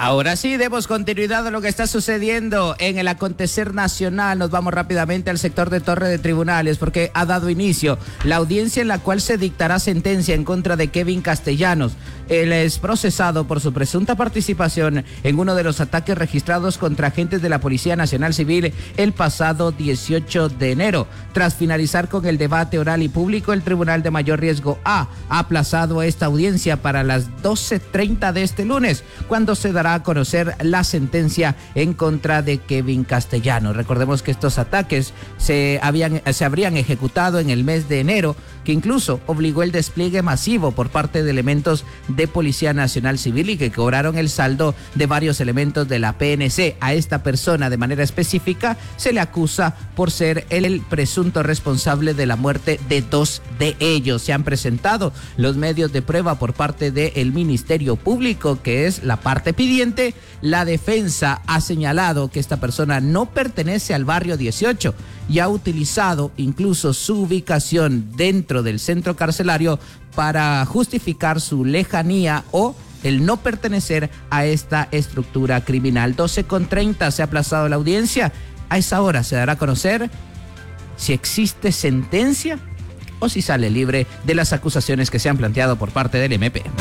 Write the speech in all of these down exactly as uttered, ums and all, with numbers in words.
Ahora sí, demos continuidad a lo que está sucediendo en el acontecer nacional. Nos vamos rápidamente al sector de Torre de Tribunales porque ha dado inicio la audiencia en la cual se dictará sentencia en contra de Kevin Castellanos. Él es procesado por su presunta participación en uno de los ataques registrados contra agentes de la Policía Nacional Civil el pasado dieciocho de enero. Tras finalizar con el debate oral y público, el Tribunal de Mayor Riesgo A ha aplazado esta audiencia para las doce treinta de este lunes, cuando se dará a conocer la sentencia en contra de Kevin Castellanos. Recordemos que estos ataques se habían se habrían ejecutado en el mes de enero, que incluso obligó el despliegue masivo por parte de elementos de Policía Nacional Civil y que cobraron el saldo de varios elementos de la P N C. A esta persona de manera específica se le acusa por ser el presunto responsable de la muerte de dos de ellos. Se han presentado los medios de prueba por parte del Ministerio Público, que es la parte pidiente. La defensa ha señalado que esta persona no pertenece al barrio dieciocho y ha utilizado incluso su ubicación dentro del centro carcelario para justificar su lejanía o el no pertenecer a esta estructura criminal. doce con treinta se ha aplazado la audiencia. A esa hora se dará a conocer si existe sentencia o si sale libre de las acusaciones que se han planteado por parte del M P.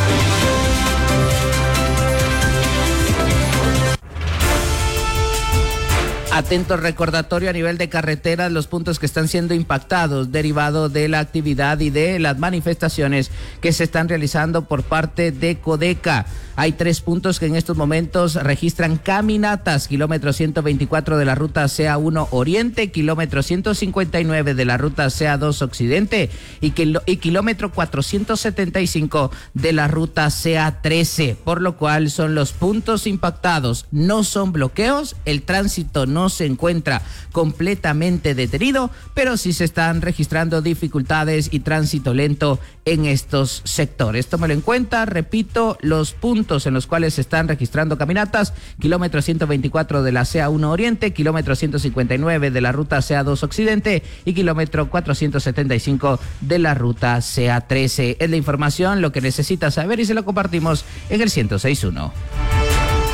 Atento recordatorio a nivel de carreteras, los puntos que están siendo impactados derivado de la actividad y de las manifestaciones que se están realizando por parte de Codeca. Hay tres puntos que en estos momentos registran caminatas: kilómetro ciento veinticuatro de la ruta C A uno Oriente, kilómetro ciento cincuenta y nueve de la ruta C A dos Occidente y, kilo, y kilómetro cuatrocientos setenta y cinco de la ruta C A trece, por lo cual son los puntos impactados. No son bloqueos, el tránsito no se encuentra completamente detenido, pero sí se están registrando dificultades y tránsito lento en estos sectores. Tómalo en cuenta, repito, los puntos en los cuales se están registrando caminatas: kilómetro ciento veinticuatro de la C A uno Oriente, kilómetro ciento cincuenta y nueve de la ruta C A dos Occidente y kilómetro cuatrocientos setenta y cinco de la ruta C A trece. Es la información, lo que necesitas saber, y se lo compartimos en el ciento seis punto uno.